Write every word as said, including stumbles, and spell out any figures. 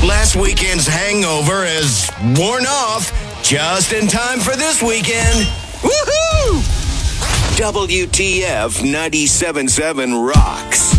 Last weekend's hangover is worn off just in time for this weekend. Woohoo! W T F ninety-seven point seven rocks.